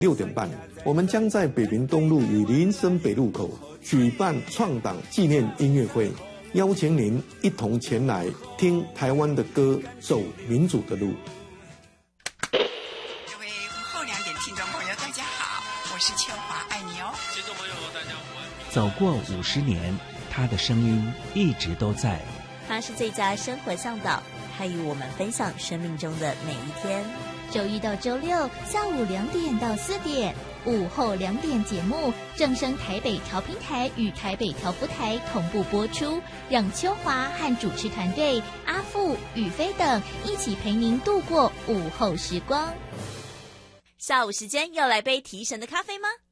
6点半，我们将在北平东路与林森北路口举办创党纪念音乐会，邀请您一同前来听台湾的歌，走民主的路。 各位午后2点听众朋友，大家好，我是秋华，爱你哦。 听众朋友，大家好。 走过50年，他的声音一直都在。 他是最佳生活向导，他与我们分享生命中的每一天。 周一到周六下午2点到4点，午后2点节目正声台北调频台与台北调福台同步播出，让秋华和主持团队阿富、宇飞等一起陪您度过午后时光。 下午时间要来杯提神的咖啡吗？